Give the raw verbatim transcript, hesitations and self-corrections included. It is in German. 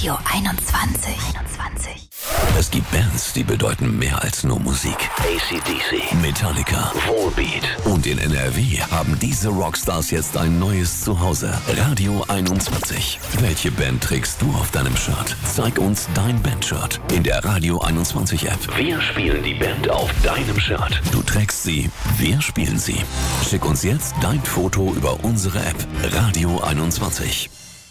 Radio einundzwanzig. einundzwanzig. Es gibt Bands, die bedeuten mehr als nur Musik. A C D C, Metallica, Volbeat. Und in N R W haben diese Rockstars jetzt ein neues Zuhause. Radio einundzwanzig. Welche Band trägst du auf deinem Shirt? Zeig uns dein Bandshirt in der Radio einundzwanzig App. Wir spielen die Band auf deinem Shirt. Du trägst sie, wir spielen sie. Schick uns jetzt dein Foto über unsere App. Radio einundzwanzig.